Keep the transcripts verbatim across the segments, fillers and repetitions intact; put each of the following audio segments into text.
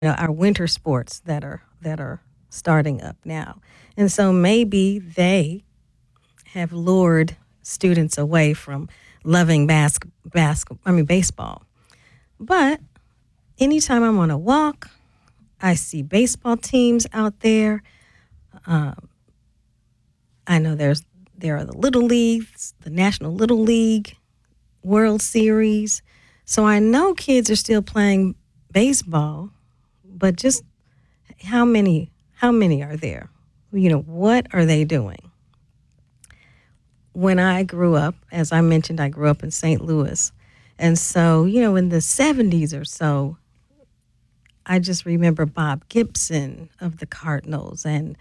you know, our winter sports that are that are starting up now. And so maybe they have lured students away from loving bas- bas- I mean baseball. But anytime I'm on a walk, I see baseball teams out there. Um, I know there's there are the Little Leagues, the National Little League, World Series. So I know kids are still playing baseball, but just how many how many are there? You know, what are they doing? When I grew up, as I mentioned, I grew up in Saint Louis. And so, you know, in the seventies or so, I just remember Bob Gibson of the Cardinals and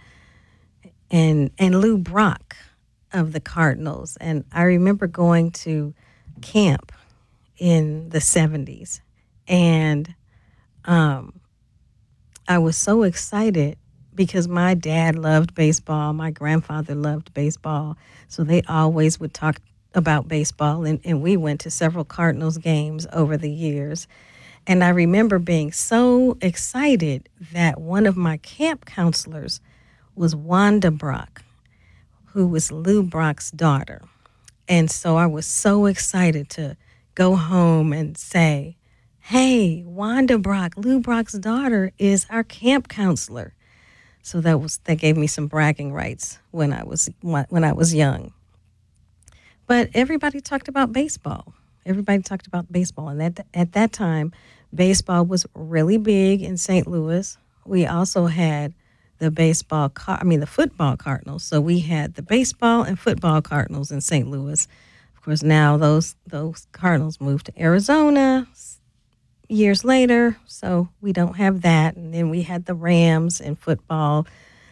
and and Lou Brock of the Cardinals. And I remember going to camp in the seventies. And um, I was so excited because my dad loved baseball. My grandfather loved baseball. So they always would talk about baseball. And, and we went to several Cardinals games over the years. And I remember being so excited that one of my camp counselors was Wanda Brock, who was Lou Brock's daughter. And so I was so excited to go home and say, hey, Wanda Brock, Lou Brock's daughter, is our camp counselor. So that was that gave me some bragging rights when I was when I was young. But everybody talked about baseball. Everybody talked about baseball, and that at that time, baseball was really big in Saint Louis. We also had the baseball, car- I mean the football Cardinals. So we had the baseball and football Cardinals in Saint Louis. Of course, now those those Cardinals moved to Arizona years later, so we don't have that. And then we had the Rams in football.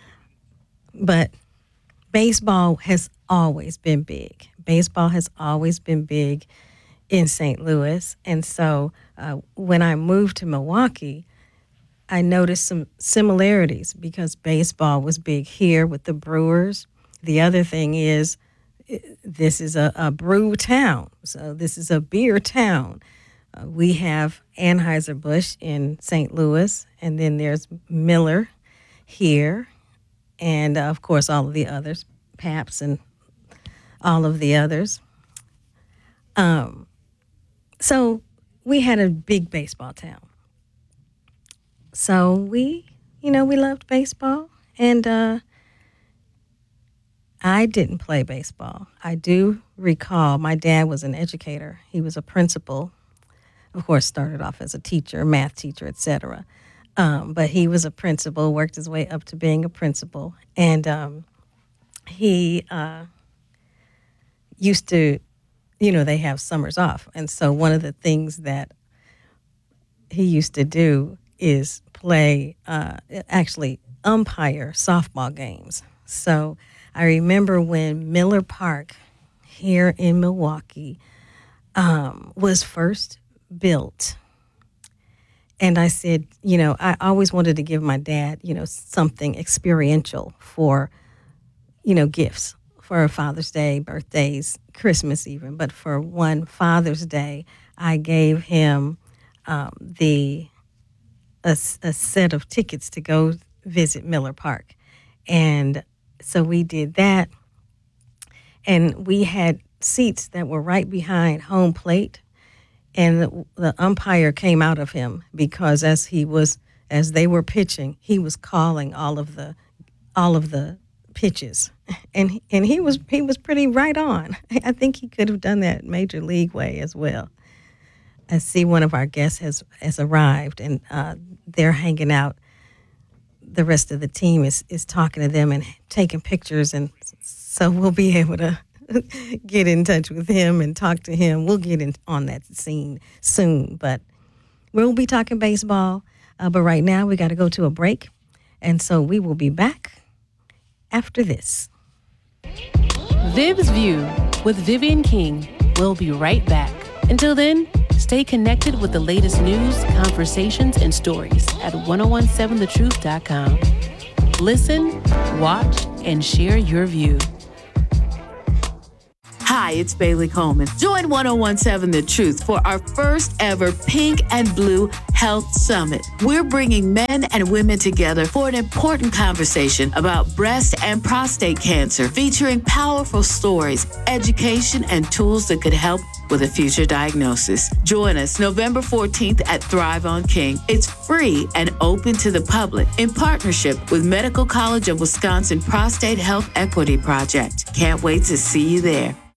But baseball has always been big. Baseball has always been big in Saint Louis. And so uh, when I moved to Milwaukee, I noticed some similarities because baseball was big here with the Brewers. The other thing is this is a, a brew town, so this is a beer town. Uh, we have Anheuser-Busch in Saint Louis, and then there's Miller here, and uh, of course all of the others, Pabst and all of the others. Um, so we had a big baseball town. So we, you know, we loved baseball, and uh, I didn't play baseball. I do recall my dad was an educator. He was a principal. Of course, started off as a teacher, math teacher, et cetera. Um, but he was a principal, worked his way up to being a principal. And um, he uh, used to, you know, they have summers off. And so one of the things that he used to do is play, uh, actually umpire softball games. So I remember when Miller Park here in Milwaukee um, was first built. And I said, you know, I always wanted to give my dad, you know, something experiential for, you know, gifts for Father's Day, birthdays, Christmas even. But for one Father's Day, I gave him um, the a, a set of tickets to go visit Miller Park. And so we did that. And we had seats that were right behind home plate. And the, the umpire came out of him because as he was, as they were pitching, he was calling all of the, all of the pitches, and and he was he was pretty right on. I think he could have done that major league way as well. I see one of our guests has has arrived, and uh, they're hanging out. The rest of the team is is talking to them and taking pictures, and so we'll be able to get in touch with him and talk to him. We'll get in on that scene soon, but we'll be talking baseball. Uh, but right now we got to go to a break, and so we will be back after this. Viv's View with Vivian King. We'll be right back. Until then, stay connected with the latest news, conversations, and stories at ten seventeen the truth dot com. Listen, watch, and share your view. Hi, it's Bailey Coleman. Join ten seventeen The Truth for our first ever Pink and Blue Health Summit. We're bringing men and women together for an important conversation about breast and prostate cancer, featuring powerful stories, education, and tools that could help with a future diagnosis. Join us November fourteenth at Thrive on King. It's free and open to the public in partnership with Medical College of Wisconsin Prostate Health Equity Project. Can't wait to see you there.